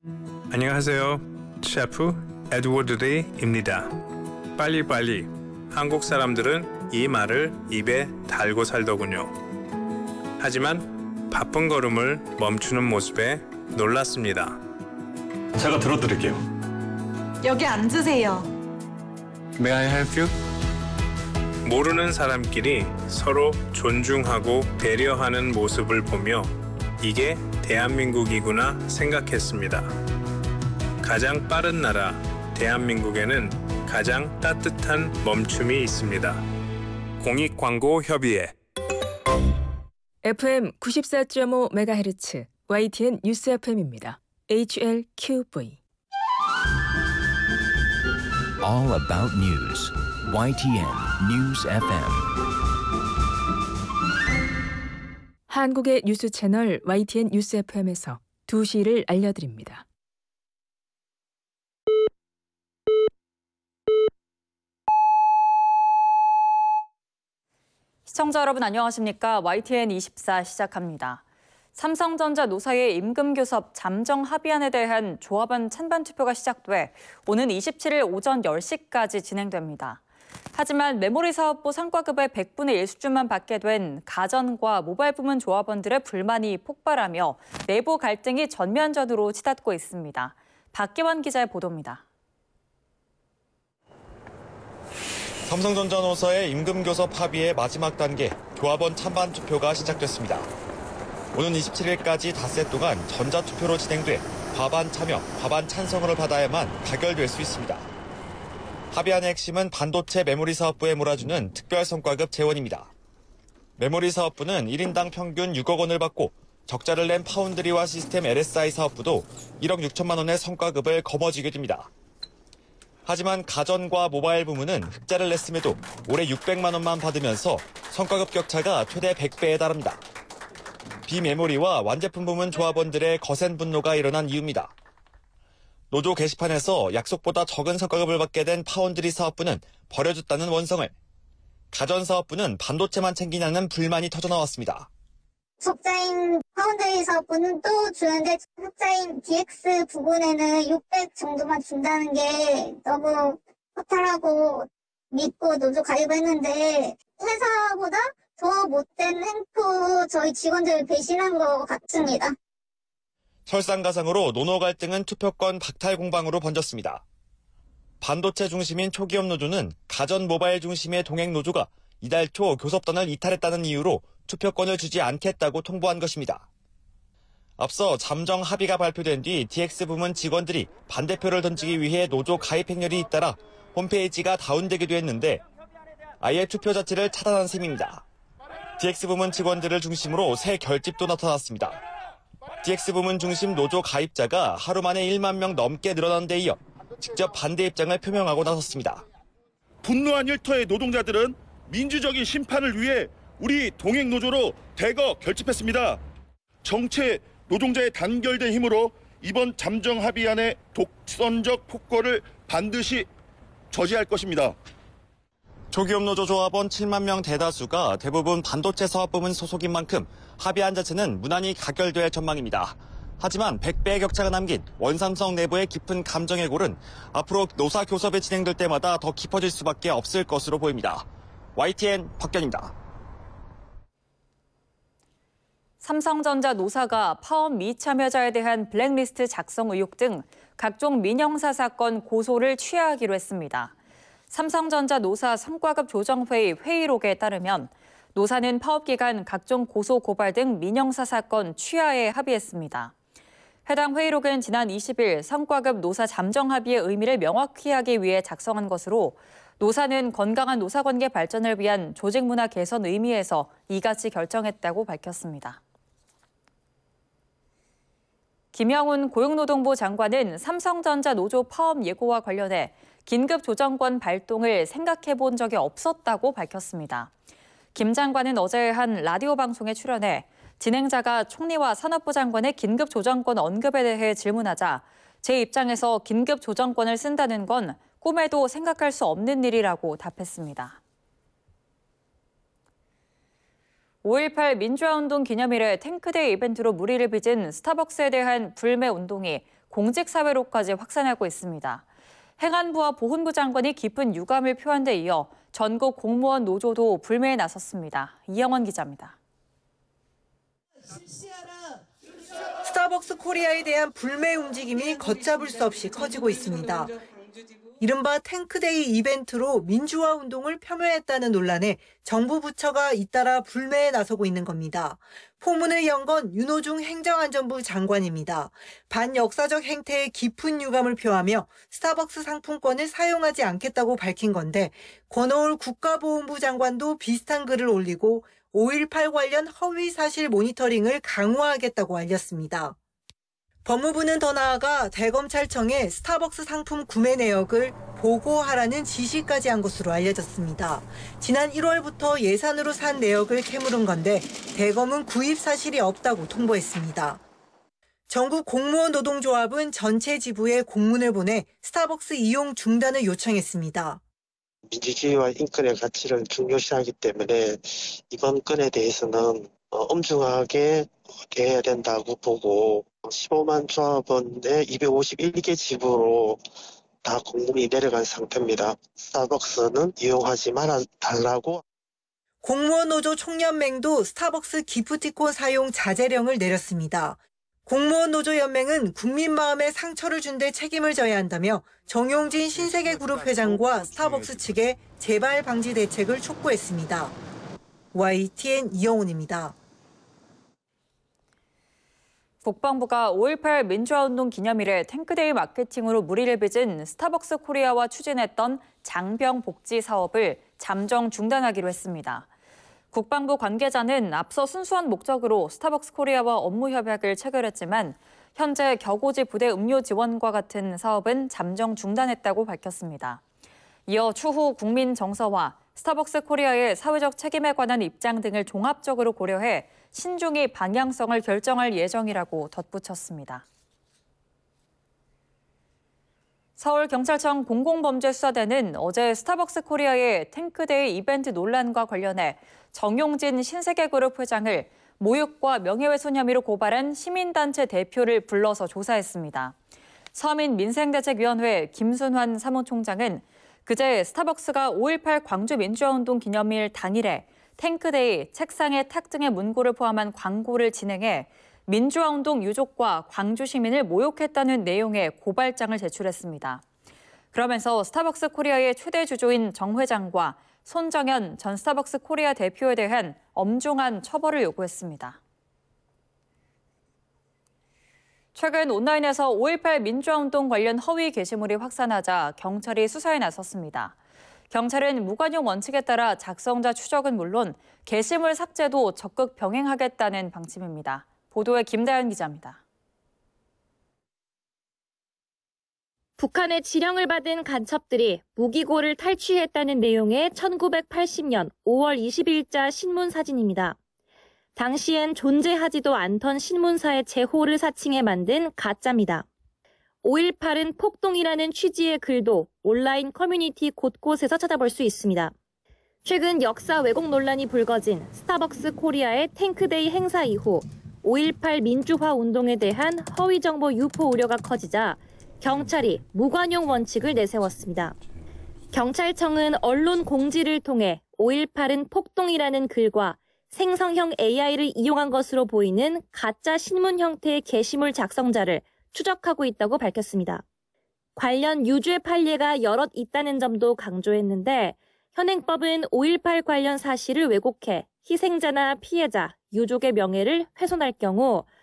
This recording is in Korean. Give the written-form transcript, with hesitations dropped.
안녕하세요. 셰프 에드워드 리입니다. 빨리빨리. 한국 사람들은 이 말을 입에 달고 살더군요. 하지만 바쁜 걸음을 멈추는 모습에 놀랐습니다. 제가 들어드릴게요. 여기 앉으세요. May I help you? 모르는 사람끼리 서로 존중하고 배려하는 모습을 보며 이게 대한민국이구나 생각했습니다. 가장 빠른 나라 대한민국에는 가장 따뜻한 멈춤이 있습니다. 공익광고협의회 FM 94.5MHz YTN 뉴스 FM입니다. HLQV All about news. YTN News FM. 한국의 뉴스 채널 YTN 뉴스 FM에서 2시를 알려드립니다. 시청자 여러분 안녕하십니까? YTN 24 시작합니다. 삼성전자 노사의 임금교섭 잠정 합의안에 대한 조합원 찬반 투표가 시작돼 오는 27일 오전 10시까지 진행됩니다. 하지만 메모리 사업부 성과급의 100분의 1 수준만 받게 된 가전과 모바일 부문 조합원들의 불만이 폭발하며 내부 갈등이 전면전으로 치닫고 있습니다. 박기원 기자의 보도입니다. 삼성전자 노사의 임금교섭 합의의 마지막 단계 조합원 찬반 투표가 시작됐습니다. 오는 27일까지 닷새 동안 전자투표로 진행돼 과반 참여, 과반 찬성을 받아야만 가결될 수 있습니다. 합의안의 핵심은 반도체 메모리 사업부에 몰아주는 특별성과급 재원입니다. 메모리 사업부는 1인당 평균 6억 원을 받고 적자를 낸 파운드리와 시스템 LSI 사업부도 1억 6천만 원의 성과급을 거머쥐게 됩니다. 하지만 가전과 모바일 부문은 흑자를 냈음에도 올해 600만 원만 받으면서 성과급 격차가 최대 100배에 달합니다. 비메모리와 완제품 부문 조합원들의 거센 분노가 일어난 이유입니다. 노조 게시판에서 약속보다 적은 성과급을 받게 된 파운드리 사업부는 버려줬다는 원성을, 가전 사업부는 반도체만 챙기냐는 불만이 터져나왔습니다. 적자인 파운드리 사업부는 또 주는데 흑자인 DX 부분에는 600 정도만 준다는 게 너무 허탈하고 믿고 노조 가입을 했는데 회사보다 더 못된 행포 저희 직원들 배신한 것 같습니다. 설상가상으로 노노 갈등은 투표권 박탈 공방으로 번졌습니다. 반도체 중심인 초기업 노조는 가전 모바일 중심의 동행 노조가 이달 초 교섭단을 이탈했다는 이유로 투표권을 주지 않겠다고 통보한 것입니다. 앞서 잠정 합의가 발표된 뒤 DX 부문 직원들이 반대표를 던지기 위해 노조 가입 행렬이 잇따라 홈페이지가 다운되기도 했는데 아예 투표 자체를 차단한 셈입니다. DX 부문 직원들을 중심으로 새 결집도 나타났습니다. DX 부문 중심 노조 가입자가 하루 만에 1만 명 넘게 늘어난 데 이어 직접 반대 입장을 표명하고 나섰습니다. 분노한 일터의 노동자들은 민주적인 심판을 위해 우리 동행 노조로 대거 결집했습니다. 정체 노동자의 단결된 힘으로 이번 잠정 합의안의 독선적 폭거를 반드시 저지할 것입니다. 초기업 노조 조합원 7만 명 대다수가 대부분 반도체 사업 부문 소속인 만큼 합의안 자체는 무난히 가결될 전망입니다. 하지만 100배의 격차가 남긴 원삼성 내부의 깊은 감정의 골은 앞으로 노사 교섭이 진행될 때마다 더 깊어질 수밖에 없을 것으로 보입니다. YTN 박견입니다. 삼성전자 노사가 파업 미참여자에 대한 블랙리스트 작성 의혹 등 각종 민형사 사건 고소를 취하하기로 했습니다. 삼성전자 노사 성과급 조정회의 회의록에 따르면 노사는 파업 기간 각종 고소 고발 등 민형사 사건 취하에 합의했습니다. 해당 회의록은 지난 20일 성과급 노사 잠정 합의의 의미를 명확히 하기 위해 작성한 것으로 노사는 건강한 노사관계 발전을 위한 조직 문화 개선 의미에서 이같이 결정했다고 밝혔습니다. 김영훈 고용노동부 장관은 삼성전자 노조 파업 예고와 관련해 긴급 조정권 발동을 생각해 본 적이 없었다고 밝혔습니다. 김 장관은 어제 한 라디오 방송에 출연해 진행자가 총리와 산업부 장관의 긴급 조정권 언급에 대해 질문하자 제 입장에서 긴급 조정권을 쓴다는 건 꿈에도 생각할 수 없는 일이라고 답했습니다. 5.18 민주화운동 기념일에 탱크데이 이벤트로 물의를 빚은 스타벅스에 대한 불매 운동이 공직사회로까지 확산하고 있습니다. 행안부와 보훈부 장관이 깊은 유감을 표한 데 이어 전국 공무원 노조도 불매에 나섰습니다. 이영원 기자입니다. 스타벅스 코리아에 대한 불매 움직임이 걷잡을 수 없이 커지고 있습니다. 이른바 탱크데이 이벤트로 민주화 운동을 폄훼했다는 논란에 정부 부처가 잇따라 불매에 나서고 있는 겁니다. 포문을 연 건 윤호중 행정안전부 장관입니다. 반역사적 행태에 깊은 유감을 표하며 스타벅스 상품권을 사용하지 않겠다고 밝힌 건데 권오울 국가보훈부 장관도 비슷한 글을 올리고 5.18 관련 허위사실 모니터링을 강화하겠다고 알렸습니다. 법무부는 더 나아가 대검찰청에 스타벅스 상품 구매 내역을 보고하라는 지시까지 한 것으로 알려졌습니다. 지난 1월부터 예산으로 산 내역을 캐물은 건데 대검은 구입 사실이 없다고 통보했습니다. 전국 공무원 노동조합은 전체 지부에 공문을 보내 스타벅스 이용 중단을 요청했습니다. 민주주의와 인권의 가치를 중요시하기 때문에 이번 건에 대해서는 엄중하게 대해야 된다고 보고 15만 조합원의 251개 지부로 다 공문이 내려간 상태입니다. 스타벅스는 이용하지 말아달라고. 공무원 노조 총연맹도 스타벅스 기프티콘 사용 자제령을 내렸습니다. 공무원 노조 연맹은 국민 마음에 상처를 준 데 책임을 져야 한다며 정용진 신세계그룹 회장과 스타벅스 측에 재발 방지 대책을 촉구했습니다. YTN 이영훈입니다. 국방부가 5.18 민주화운동 기념일에 탱크데이 마케팅으로 무리를 빚은 스타벅스 코리아와 추진했던 장병 복지 사업을 잠정 중단하기로 했습니다. 국방부 관계자는 앞서 순수한 목적으로 스타벅스 코리아와 업무 협약을 체결했지만 현재 격오지 부대 음료 지원과 같은 사업은 잠정 중단했다고 밝혔습니다. 이어 추후 국민 정서와 스타벅스 코리아의 사회적 책임에 관한 입장 등을 종합적으로 고려해 신중히 방향성을 결정할 예정이라고 덧붙였습니다. 서울경찰청 공공범죄수사대는 어제 스타벅스 코리아의 탱크데이 이벤트 논란과 관련해 정용진 신세계그룹 회장을 모욕과 명예훼손 혐의로 고발한 시민단체 대표를 불러서 조사했습니다. 서민민생대책위원회 김순환 사무총장은 그제 스타벅스가 5.18 광주민주화운동 기념일 당일에 탱크데이, 책상의 탁 등의 문구를 포함한 광고를 진행해 민주화운동 유족과 광주 시민을 모욕했다는 내용의 고발장을 제출했습니다. 그러면서 스타벅스 코리아의 최대 주주인 정 회장과 손정현 전 스타벅스 코리아 대표에 대한 엄중한 처벌을 요구했습니다. 최근 온라인에서 5.18 민주화운동 관련 허위 게시물이 확산하자 경찰이 수사에 나섰습니다. 경찰은 무관용 원칙에 따라 작성자 추적은 물론 게시물 삭제도 적극 병행하겠다는 방침입니다. 보도에 김다연 기자입니다. 북한의 지령을 받은 간첩들이 무기고를 탈취했다는 내용의 1980년 5월 20일자 신문 사진입니다. 당시엔 존재하지도 않던 신문사의 제호를 사칭해 만든 가짜입니다. 5.18은 폭동이라는 취지의 글도 온라인 커뮤니티 곳곳에서 찾아볼 수 있습니다. 최근 역사 왜곡 논란이 불거진 스타벅스 코리아의 탱크데이 행사 이후 5.18 민주화 운동에 대한 허위 정보 유포 우려가 커지자 경찰이 무관용 원칙을 내세웠습니다. 경찰청은 언론 공지를 통해 5.18은 폭동이라는 글과 생성형 AI를 이용한 것으로 보이는 가짜 신문 형태의 게시물 작성자를 추적하고 있다고 밝혔습니다. 관련 유죄 판례가 여럿 있다는 점도 강조했는데 현행법은 5.18 관련 사실을 왜곡해 희생자나 피해자, 유족의 명예를 훼손할 경우